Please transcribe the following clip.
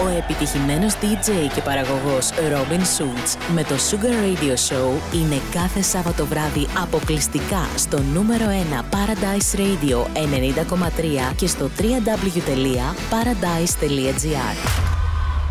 Ο επιτυχημένος DJ και παραγωγός Robin Schulz με το Sugar Radio Show είναι κάθε Σάββατο βράδυ αποκλειστικά στο νούμερο 1 Paradise Radio 90,3 και στο www.paradise.gr.